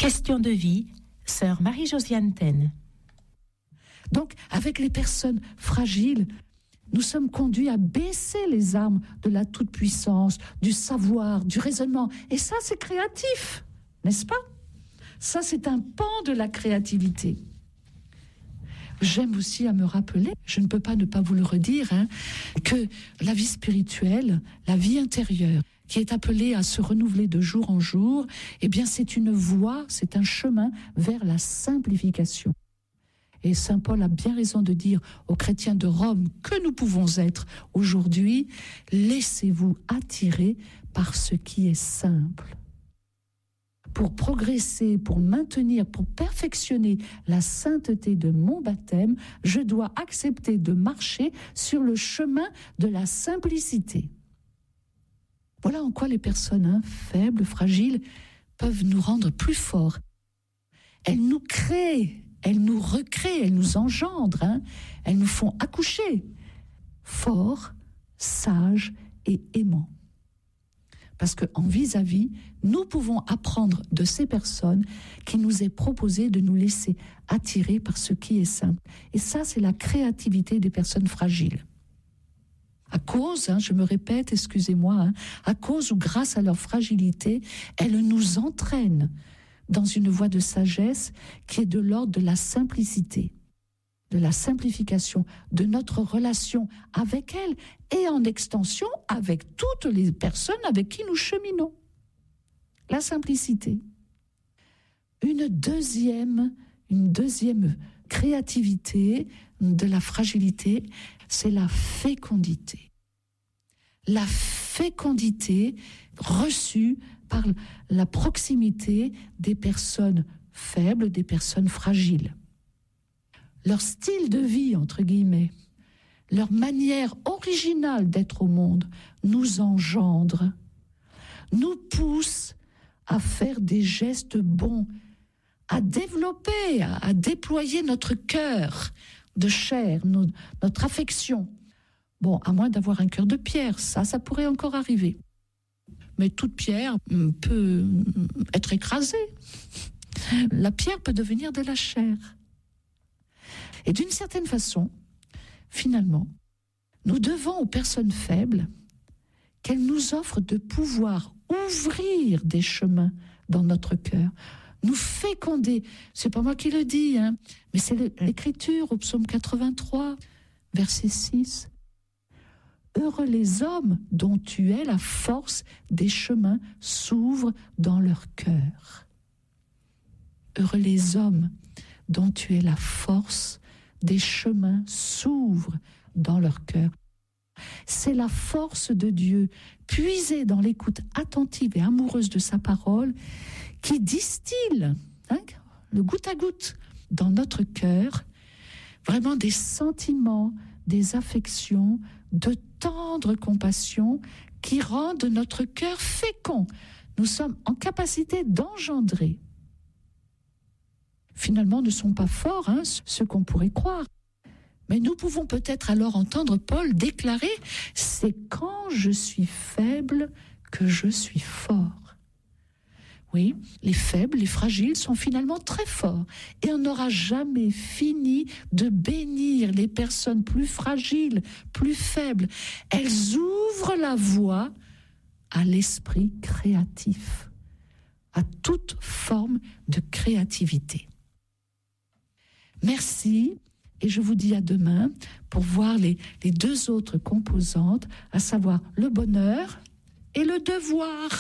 Question de vie, sœur Marie-Josiane Taine. Donc, avec les personnes fragiles, nous sommes conduits à baisser les armes de la toute-puissance, du savoir, du raisonnement. Et ça, c'est créatif, n'est-ce pas? Ça, c'est un pan de la créativité. J'aime aussi à me rappeler, je ne peux pas ne pas vous le redire, que la vie spirituelle, la vie intérieure, qui est appelée à se renouveler de jour en jour, eh bien, c'est une voie, c'est un chemin vers la simplification. Et saint Paul a bien raison de dire aux chrétiens de Rome que nous pouvons être aujourd'hui, laissez-vous attirer par ce qui est simple. Pour progresser, pour maintenir, pour perfectionner la sainteté de mon baptême, je dois accepter de marcher sur le chemin de la simplicité. Voilà en quoi les personnes faibles, fragiles, peuvent nous rendre plus forts. Elles nous créent, elles nous recréent, elles nous engendrent, elles nous font accoucher, forts, sages et aimants. Parce qu'en vis-à-vis, nous pouvons apprendre de ces personnes qui nous est proposé de nous laisser attirer par ce qui est simple. Et ça, c'est la créativité des personnes fragiles. À cause, je me répète, excusez-moi, à cause ou grâce à leur fragilité, elles nous entraînent dans une voie de sagesse qui est de l'ordre de la simplicité, de la simplification de notre relation avec elles et en extension avec toutes les personnes avec qui nous cheminons. La simplicité. Une deuxième créativité de la fragilité, c'est la fécondité. La fécondité reçue par la proximité des personnes faibles, des personnes fragiles. Leur style de vie, entre guillemets, leur manière originale d'être au monde nous engendre, nous pousse à faire des gestes bons, à développer, à déployer notre cœur de chair, notre affection. Bon, à moins d'avoir un cœur de pierre, ça pourrait encore arriver. Mais toute pierre peut être écrasée. La pierre peut devenir de la chair. Et d'une certaine façon, finalement, nous devons aux personnes faibles qu'elles nous offrent de pouvoir ouvrir des chemins dans notre cœur, nous féconder. C'est pas moi qui le dis, mais c'est l'Écriture au psaume 83, verset 6. Heureux les hommes dont tu es la force des chemins s'ouvrent dans leur cœur. Heureux les hommes dont tu es la force des chemins s'ouvrent dans leur cœur. C'est la force de Dieu, puisée dans l'écoute attentive et amoureuse de sa parole, qui distille, le goutte à goutte, dans notre cœur, vraiment des sentiments, des affections, de tendre compassion qui rendent notre cœur fécond. Nous sommes en capacité d'engendrer. Finalement, ne sont pas forts, ce qu'on pourrait croire. Mais nous pouvons peut-être alors entendre Paul déclarer « C'est quand je suis faible que je suis fort ». Oui, les faibles, les fragiles sont finalement très forts. Et on n'aura jamais fini de bénir les personnes plus fragiles, plus faibles. Elles ouvrent la voie à l'esprit créatif, à toute forme de créativité. Merci. Et je vous dis à demain pour voir les deux autres composantes, à savoir le bonheur et le devoir.